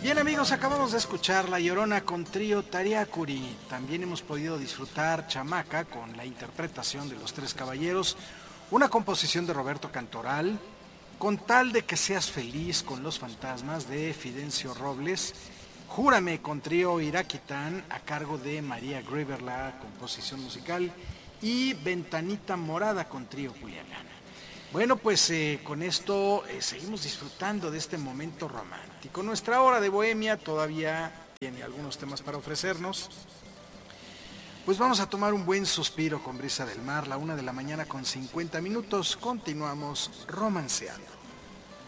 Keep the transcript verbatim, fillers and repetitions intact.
Bien amigos, acabamos de escuchar La Llorona con Trío Tariacuri. También hemos podido disfrutar Chamaca con la interpretación de Los Tres Caballeros, una composición de Roberto Cantoral, Con tal de que seas feliz con Los Fantasmas de Fidencio Robles, Júrame con Trío Iraquitán a cargo de María Greber, la composición musical, y Ventanita Morada con Trío Culiacán. Bueno, pues eh, con esto eh, seguimos disfrutando de este momento romántico. Nuestra hora de bohemia todavía tiene algunos temas para ofrecernos. Pues vamos a tomar un buen suspiro con Brisa del Mar, la una de la mañana con cincuenta minutos. Continuamos romanceando.